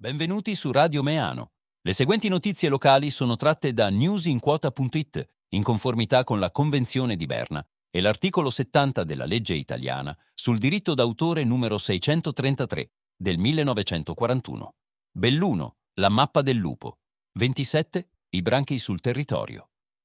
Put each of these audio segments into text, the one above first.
Benvenuti su Radio Meano. Le seguenti notizie locali sono tratte da newsinquota.it, in conformità con la Convenzione di Berna e l'articolo 70 della legge italiana sul diritto d'autore numero 633 del 1941. Belluno, la mappa del lupo. 27. I branchi sul territorio.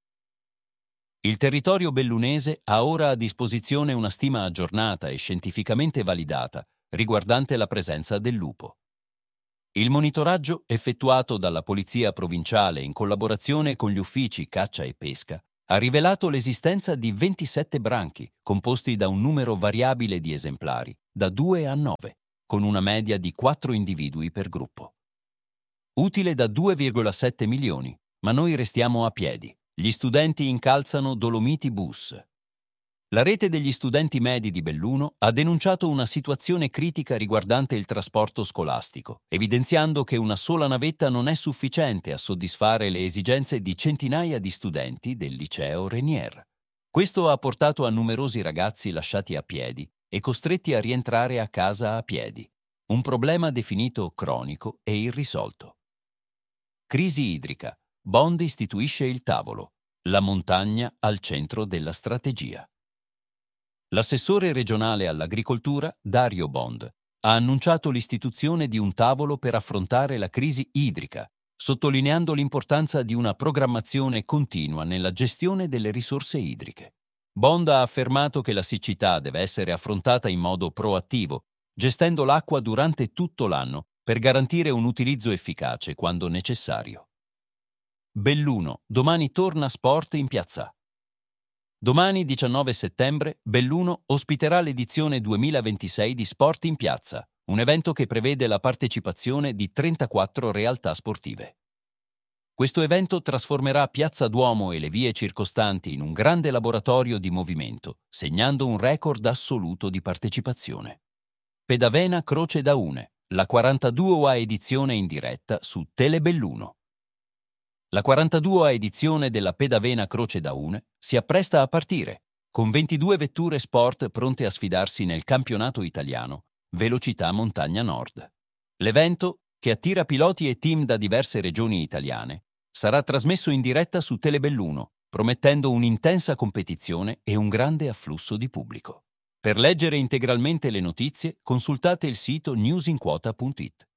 Il territorio bellunese ha ora a disposizione una stima aggiornata e scientificamente validata riguardante la presenza del lupo. Il monitoraggio effettuato dalla Polizia Provinciale in collaborazione con gli uffici caccia e pesca ha rivelato l'esistenza di 27 branchi composti da un numero variabile di esemplari, da 2 a 9, con una media di 4 individui per gruppo. Utile da 2,7 milioni, ma noi restiamo a piedi. Gli studenti incalzano Dolomiti Bus. La rete degli studenti medi di Belluno ha denunciato una situazione critica riguardante il trasporto scolastico, evidenziando che una sola navetta non è sufficiente a soddisfare le esigenze di centinaia di studenti del liceo Renier. Questo ha portato a numerosi ragazzi lasciati a piedi e costretti a rientrare a casa a piedi, un problema definito cronico e irrisolto. Crisi idrica. Bond istituisce il tavolo. La montagna al centro della strategia. L'assessore regionale all'agricoltura, Dario Bond, ha annunciato l'istituzione di un tavolo per affrontare la crisi idrica, sottolineando l'importanza di una programmazione continua nella gestione delle risorse idriche. Bond ha affermato che la siccità deve essere affrontata in modo proattivo, gestendo l'acqua durante tutto l'anno per garantire un utilizzo efficace quando necessario. Belluno, domani torna sport in piazza. Domani 19 settembre, Belluno ospiterà l'edizione 2026 di Sport in Piazza, un evento che prevede la partecipazione di 34 realtà sportive. Questo evento trasformerà Piazza Duomo e le vie circostanti in un grande laboratorio di movimento, segnando un record assoluto di partecipazione. Pedavena Croce da Une, la 42ª edizione in diretta su Telebelluno. La 42ª edizione della Pedavena Croce da Une si appresta a partire, con 22 vetture sport pronte a sfidarsi nel campionato italiano Velocità Montagna Nord. L'evento, che attira piloti e team da diverse regioni italiane, sarà trasmesso in diretta su Telebelluno, promettendo un'intensa competizione e un grande afflusso di pubblico. Per leggere integralmente le notizie, consultate il sito newsinquota.it.